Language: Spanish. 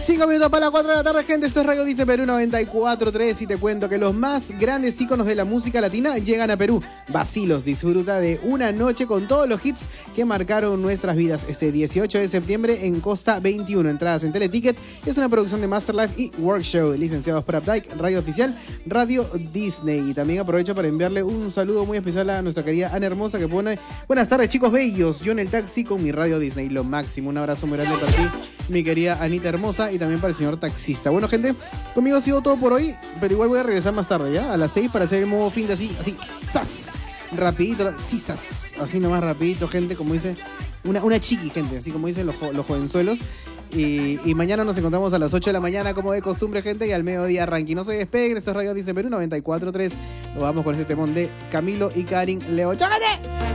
5 minutos para las 4 de la tarde, gente. Eso es Radio Dice Perú 94.3 y te cuento que los más grandes íconos de la música latina llegan a Perú. Vacilos disfruta de una noche con todos los hits que marcaron nuestras vidas este 18 de septiembre en Costa 21. Entradas en Teleticket. Es una producción de Masterlife y Workshow, licenciados por Updike, Radio Oficial, Radio Disney. Y también aprovecho para enviarle un saludo muy especial a nuestra querida Ana Hermosa, que pone: buenas tardes, chicos bellos, yo en el taxi con mi Radio Disney. Lo máximo, un abrazo muy grande para ti, mi querida Anita Hermosa, y también para el señor taxista. Bueno, gente, conmigo ha sido todo por hoy, pero igual voy a regresar más tarde, ¿ya? A las 6 para hacer el modo fin de así, ¡zas! Rapidito, sí, ¡zas! Así nomás rapidito, gente, como dice una chiqui, gente, así como dicen los jovenzuelos. Y mañana nos encontramos a las 8 de la mañana, como de costumbre, gente, y al mediodía arranque. No se despeguen, eso es Radio Dice Perú 94.3. Nos vamos con ese temón de Camilo y Karin Leo. ¡Chau, gente!